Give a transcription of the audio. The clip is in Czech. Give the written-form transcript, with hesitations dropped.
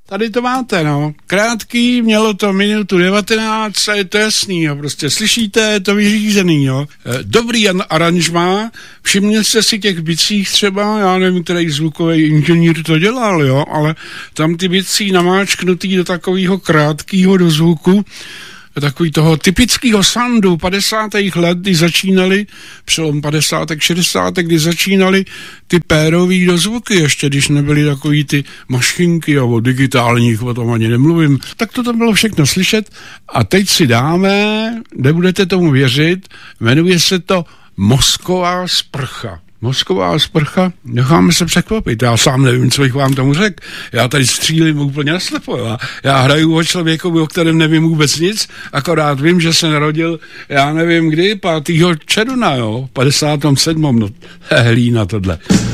tady to máte, no. Krátký, mělo to minutu 19 a je to jasný, jo. Prostě slyšíte, je to vyřízený, jo. Dobrý aranžmá, všimněte jste si těch bicích třeba, já nevím, který zvukový inženýr to dělal, jo, ale tam ty bicí namáčknutý do takového krátkého dozvuku, takový toho typického soundu 50. let, kdy začínali, přelom 50. 60. kdy začínali ty pérový dozvuky, ještě když nebyly takový ty mašinky, o digitálních, o tom ani nemluvím, tak to tam bylo všechno slyšet a teď si dáme, nebudete tomu věřit, jmenuje se to Mozková sprcha. Mozková sprcha, necháme se překvapit, já sám nevím, co bych vám tomu řekl, já tady střílím úplně naslepo, já hraju o člověku, o kterém nevím vůbec nic, akorát vím, že se narodil, já nevím kdy, 5. června, jo, 57. No, hlína tohle.